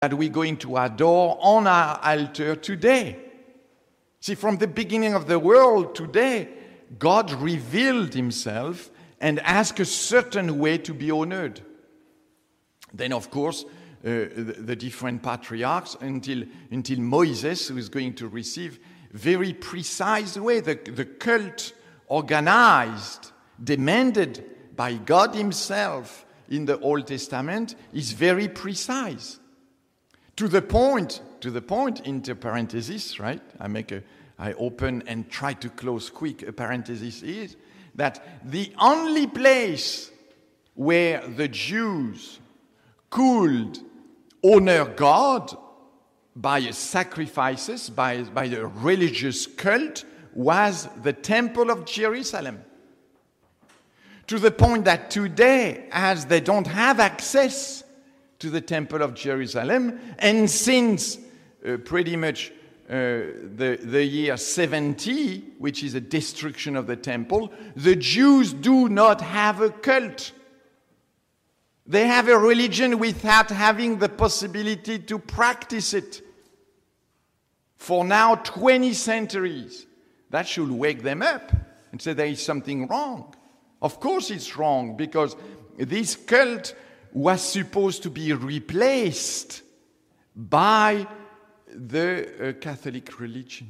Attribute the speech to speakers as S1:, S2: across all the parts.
S1: that we're going to adore on our altar today. See, from the beginning of the world today, God revealed himself and asked a certain way to be honored. Then, of course, the different patriarchs until Moses, who is going to receive very precise way, the cult organized, demanded by God himself in the Old Testament is very precise. To the point, into parentheses, right? I open and try to close quick a parenthesis is that the only place where the Jews could honor God by sacrifices, by the religious cult, was the Temple of Jerusalem. To the point that today, as they don't have access to the Temple of Jerusalem, and since pretty much the year 70, which is a destruction of the temple, the Jews do not have a cult. They have a religion without having the possibility to practice it. For now, 20 centuries. That should wake them up and say there is something wrong. Of course it's wrong, because this cult was supposed to be replaced by the Catholic religion.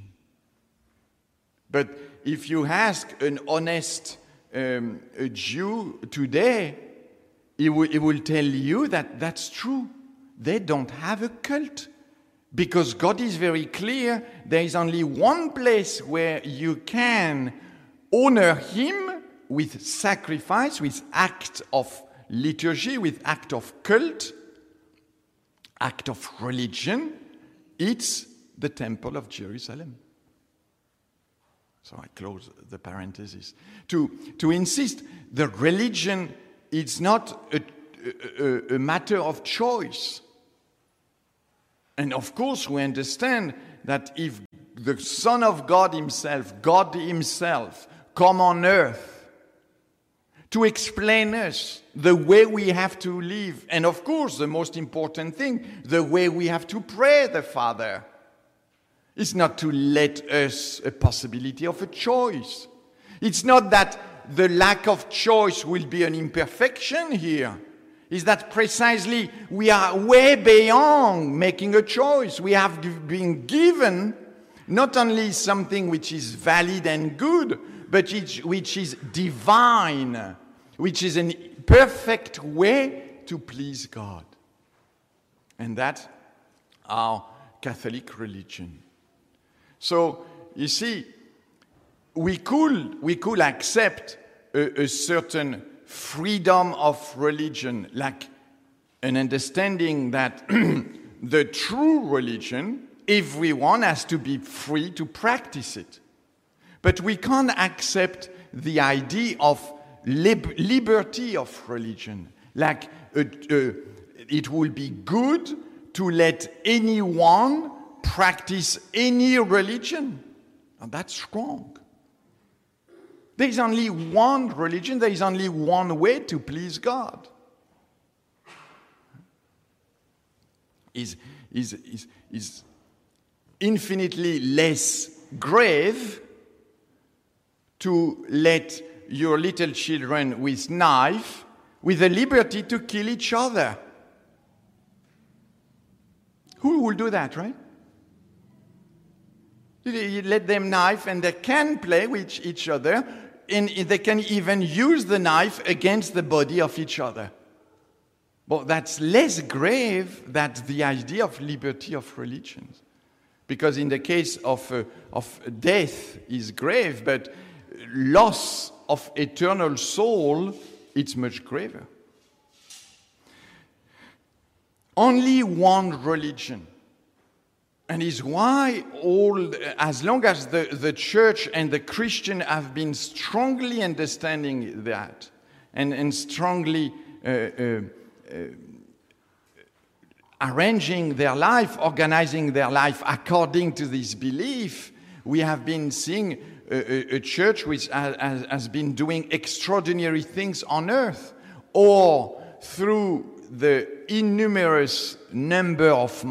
S1: But if you ask an honest a Jew today, he will tell you that that's true. They don't have a cult. Because God is very clear, there is only one place where you can honor him with sacrifice, with act of liturgy, with act of cult, act of religion. It's the Temple of Jerusalem. So I close the parenthesis. To insist, the religion is not a matter of choice. And of course we understand that if the Son of God himself, come on earth to explain us the way we have to live, and of course the most important thing, the way we have to pray the Father, is not to let us a possibility of a choice. It's not that the lack of choice will be an imperfection here. Is that precisely we are way beyond making a choice. We have been given not only something which is valid and good, but which is divine, which is a perfect way to please God. And that's our Catholic religion. So, you see, we could accept a certain freedom of religion, like an understanding that the true religion, everyone has to be free to practice it. But we can't accept the idea of liberty of religion, like it will be good to let anyone practice any religion. And that's wrong. There is only one religion, there is only one way to please God. Is infinitely less grave to let your little children with knife with the liberty to kill each other. Who will do that, right? You let them knife and they can play with each other, and they can even use the knife against the body of each other. But that's less grave than the idea of liberty of religions. Because in the case of death is grave, but loss of eternal soul, it's much graver. Only one religion. And is why as long as the church and the Christian have been strongly understanding that and strongly arranging their life, organizing their life according to this belief, we have been seeing a church which has been doing extraordinary things on earth, or through the innumerous number of